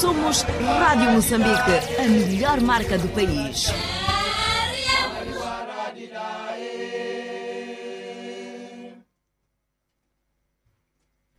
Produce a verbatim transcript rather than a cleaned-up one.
Somos Rádio Moçambique, a melhor marca do país.